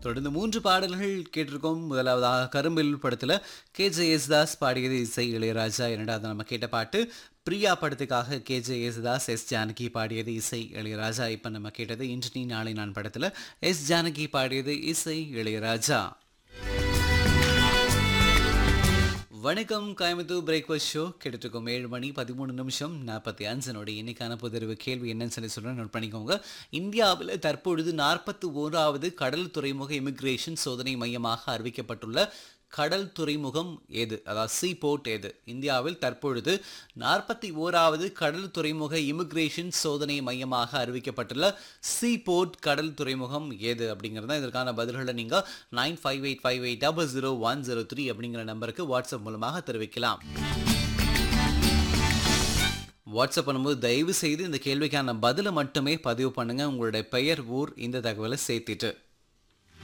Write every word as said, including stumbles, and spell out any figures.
தொடர்ந்து மூன்று பாடல்கள் கேட்டிருக்கோம். முதலாவதாக கரும்பில் படத்துல கே ஜே யேசுதாஸ் பாடியது, இசை இளையராஜா. இரண்டாவது நம்ம கேட்ட பாட்டு பிரியா படத்துக்காக K J Yesudas, S Janaki பாடியது, இசை இளையராஜா. இப்போ நம்ம கேட்டது இன்று நீ நாளை நான் படத்துல எஸ் ஜானகி பாடியது, இசை இளையராஜா. வணக்கம் கோயம்புத்தூர் பிரேக்ஃபாஸ்ட் ஷோ கேட்டுட்டு இருக்கோம். ஏழு மணி பதிமூணு நிமிஷம் நாற்பத்தி அஞ்சு நொடி. இன்னைக்கான பொதுறிவு கேள்வி என்னன்னு சொல்லி சொல்கிறேன், நோட் பண்ணிக்கோங்க. இந்தியாவில் தற்பொழுது நாற்பத்தி ஓராவது கடல் துறைமுக இமிகிரேஷன் சோதனை மையமாக அறிவிக்கப்பட்டுள்ள கடல் துறைமுகம் எது? அதாவது சி போர்ட் எது? இந்தியாவில் தற்பொழுது நாற்பத்தி ஓராவது கடல் துறைமுக இமிகிரேஷன் சோதனை மையமாக அறிவிக்கப்பட்டுள்ள சி போர்ட் கடல் துறைமுகம் எது அப்படிங்கிறத இதற்கான பதில்களை நீங்கள் nine five eight five eight double zero one zero three அப்படிங்கிற நம்பருக்கு வாட்ஸ்அப் மூலமாக தெரிவிக்கலாம். வாட்ஸ்அப் பண்ணும்போது தயவு செய்து இந்த கேள்விக்கான பதிலை மட்டுமே பதிவு பண்ணுங்க. உங்களுடைய பெயர், ஊர், இந்த தகவலை சேர்த்துட்டு